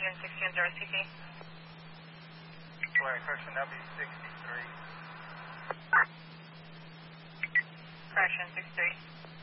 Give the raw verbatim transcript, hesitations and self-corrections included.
Correction sixteen zero C T. Larry, correction W sixty-three. Correction sixty-three.